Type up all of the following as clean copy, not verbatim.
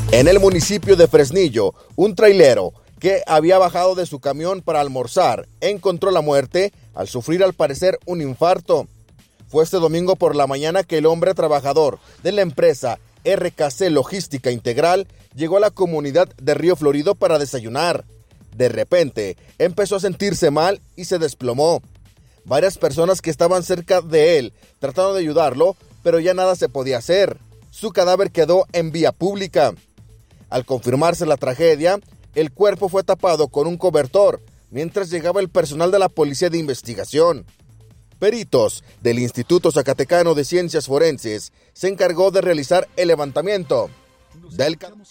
En el municipio de Fresnillo, un trailero que había bajado de su camión para almorzar encontró la muerte al sufrir al parecer un infarto. Fue este domingo por la mañana que el hombre trabajador de la empresa RKC Logística Integral llegó a la comunidad de Río Florido para desayunar. De repente, empezó a sentirse mal y se desplomó. Varias personas que estaban cerca de él trataron de ayudarlo, pero ya nada se podía hacer. Su cadáver quedó en vía pública. Al confirmarse la tragedia, el cuerpo fue tapado con un cobertor, mientras llegaba el personal de la Policía de Investigación. Peritos del Instituto Zacatecano de Ciencias Forenses se encargó de realizar el levantamiento del cadáver.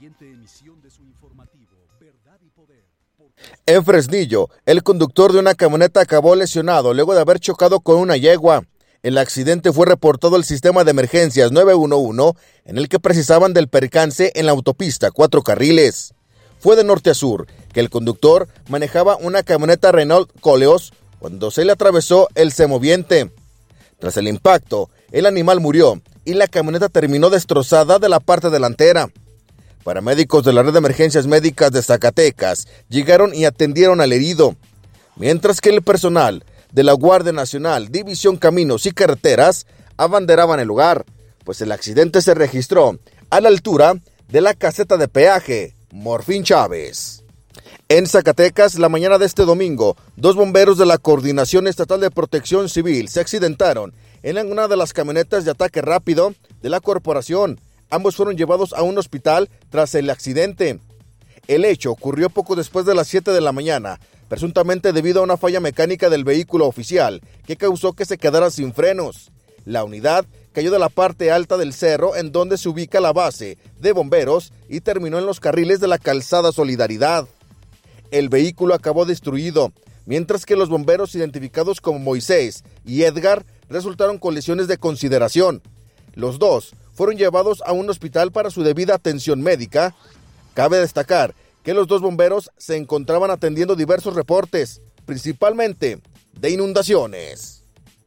En Fresnillo, el conductor de una camioneta acabó lesionado luego de haber chocado con una yegua. El accidente fue reportado al sistema de emergencias 911, en el que precisaban del percance en la autopista 4 carriles. Fue de norte a sur que el conductor manejaba una camioneta Renault Koleos cuando se le atravesó el semoviente. Tras el impacto, el animal murió y la camioneta terminó destrozada de la parte delantera. Paramédicos de la Red de Emergencias Médicas de Zacatecas llegaron y atendieron al herido, mientras que el personal de la Guardia Nacional, División Caminos y Carreteras abanderaban el lugar, pues el accidente se registró a la altura de la caseta de peaje Morfín Chávez. En Zacatecas, la mañana de este domingo, 2 bomberos de la Coordinación Estatal de Protección Civil se accidentaron en una de las camionetas de ataque rápido de la corporación. Ambos fueron llevados a un hospital tras el accidente. El hecho ocurrió poco después de las 7 de la mañana, presuntamente debido a una falla mecánica del vehículo oficial que causó que se quedara sin frenos. La unidad cayó de la parte alta del cerro en donde se ubica la base de bomberos y terminó en los carriles de la calzada Solidaridad. El vehículo acabó destruido, mientras que los bomberos identificados como Moisés y Edgar resultaron con lesiones de consideración. Los dos fueron llevados a un hospital para su debida atención médica. Cabe destacar que los 2 bomberos se encontraban atendiendo diversos reportes, principalmente de inundaciones.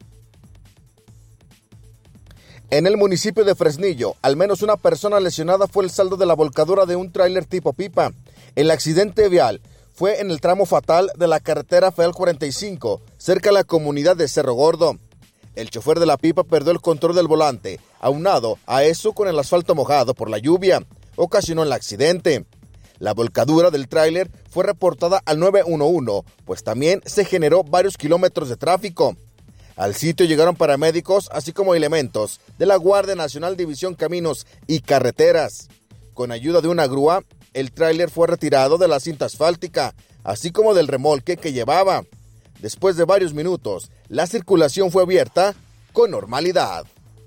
En el municipio de Fresnillo, al menos una persona lesionada fue el saldo de la volcadura de un tráiler tipo pipa. El accidente vial fue en el tramo fatal de la carretera Federal 45, cerca de la comunidad de Cerro Gordo. El chofer de la pipa perdió el control del volante, aunado a eso con el asfalto mojado por la lluvia, ocasionó el accidente. La volcadura del tráiler fue reportada al 911, pues también se generó varios kilómetros de tráfico. Al sitio llegaron paramédicos, así como elementos de la Guardia Nacional División Caminos y Carreteras. Con ayuda de una grúa, el tráiler fue retirado de la cinta asfáltica, así como del remolque que llevaba. Después de varios minutos, la circulación fue abierta con normalidad.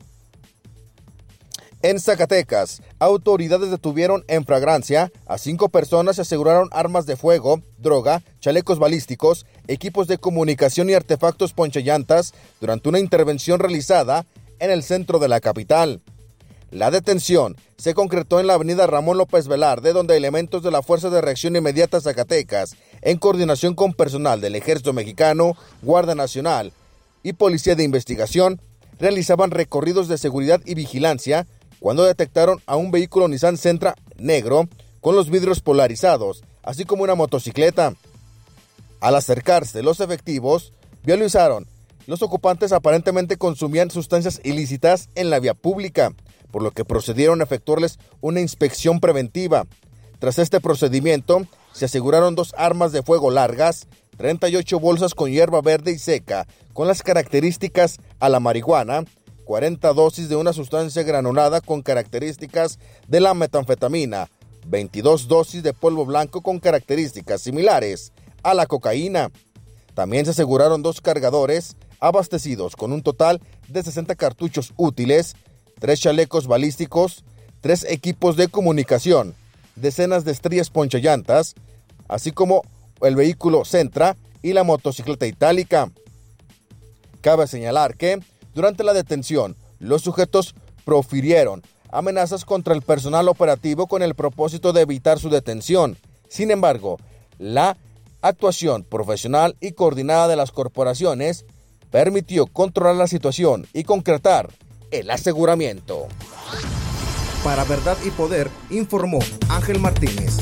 En Zacatecas, autoridades detuvieron en flagrancia a 5 personas y aseguraron armas de fuego, droga, chalecos balísticos, equipos de comunicación y artefactos ponchallantas durante una intervención realizada en el centro de la capital. La detención se concretó en la avenida Ramón López Velarde, donde elementos de la Fuerza de Reacción Inmediata Zacatecas, en coordinación con personal del Ejército Mexicano, Guardia Nacional y Policía de Investigación, realizaban recorridos de seguridad y vigilancia cuando detectaron a un vehículo Nissan Sentra negro con los vidrios polarizados, así como una motocicleta. Al acercarse los efectivos, visualizaron los ocupantes aparentemente consumían sustancias ilícitas en la vía pública, por lo que procedieron a efectuarles una inspección preventiva. Tras este procedimiento, se aseguraron 2 armas de fuego largas, 38 bolsas con hierba verde y seca, con las características a la marihuana, 40 dosis de una sustancia granulada con características de la metanfetamina, 22 dosis de polvo blanco con características similares a la cocaína. También se aseguraron 2 cargadores abastecidos con un total de 60 cartuchos útiles, 3 chalecos balísticos, 3 equipos de comunicación, decenas de estrellas ponchallantas, así como el vehículo Sentra y la motocicleta itálica. Cabe señalar que, durante la detención, los sujetos profirieron amenazas contra el personal operativo con el propósito de evitar su detención. Sin embargo, la actuación profesional y coordinada de las corporaciones permitió controlar la situación y concretar el aseguramiento. Para Verdad y Poder, informó Ángel Martínez.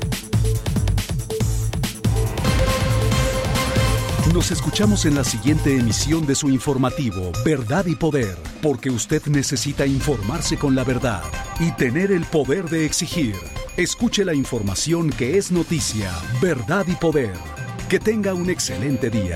Nos escuchamos en la siguiente emisión de su informativo Verdad y Poder, porque usted necesita informarse con la verdad y tener el poder de exigir. Escuche la información que es noticia, Verdad y Poder. Que tenga un excelente día.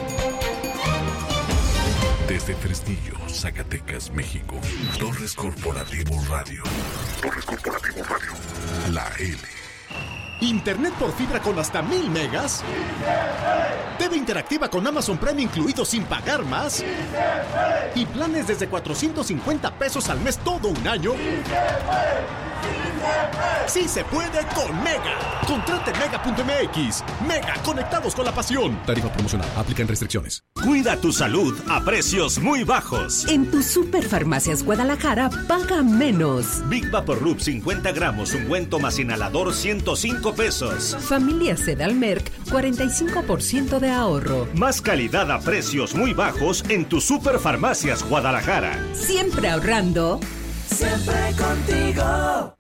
Desde Fresnillo, Zacatecas, México, Torres Corporativo Radio. Torres Corporativo Radio. La L. ¿Internet por fibra con hasta 1000 megas? TV interactiva con Amazon Prime incluido sin pagar más. ¿Y planes desde 450 pesos al mes todo un año? ¡Sí se puede con Mega! Contrate Mega.mx. Mega, conectados con la pasión. Tarifa promocional. Aplican restricciones. Cuida tu salud a precios muy bajos. En tu Superfarmacias Guadalajara, paga menos. Big Vaporub 50 gramos, ungüento más inhalador, 105 pesos. Familia Sedalmerc, 45% de ahorro. Más calidad a precios muy bajos en tu Superfarmacias Guadalajara. Siempre ahorrando. Siempre contigo.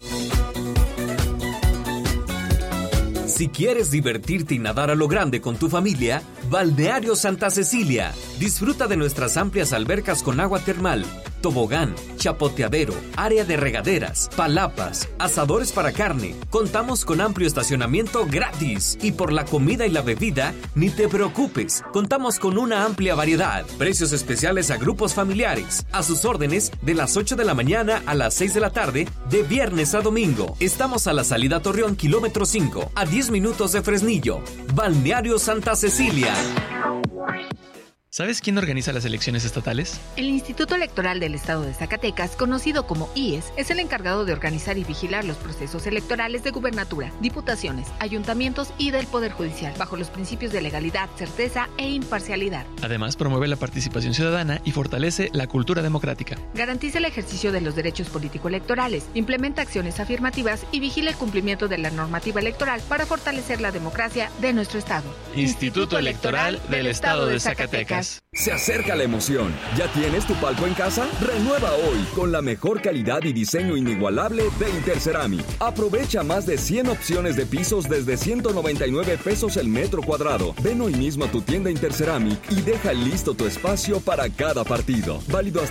Si quieres divertirte y nadar a lo grande con tu familia, Balneario Santa Cecilia. Disfruta de nuestras amplias albercas con agua termal, tobogán, chapoteadero, área de regaderas, palapas, asadores para carne. Contamos con amplio estacionamiento gratis. Y por la comida y la bebida, ni te preocupes. Contamos con una amplia variedad. Precios especiales a grupos familiares. A sus órdenes de las 8 de la mañana a las 6 de la tarde, de viernes a domingo. Estamos a la salida Torreón, kilómetro 5, a 10 minutos de Fresnillo. Balneario Santa Cecilia. ¿Sabes quién organiza las elecciones estatales? El Instituto Electoral del Estado de Zacatecas, conocido como IES, es el encargado de organizar y vigilar los procesos electorales de gubernatura, diputaciones, ayuntamientos y del Poder Judicial, bajo los principios de legalidad, certeza e imparcialidad. Además, promueve la participación ciudadana y fortalece la cultura democrática. Garantiza el ejercicio de los derechos político-electorales, implementa acciones afirmativas y vigila el cumplimiento de la normativa electoral para fortalecer la democracia de nuestro Estado. Instituto Electoral del Estado de Zacatecas. Se acerca la emoción. ¿Ya tienes tu palco en casa? Renueva hoy con la mejor calidad y diseño inigualable de Interceramic. Aprovecha más de 100 opciones de pisos desde 199 pesos el metro cuadrado. Ven hoy mismo a tu tienda Interceramic y deja listo tu espacio para cada partido. Válido hasta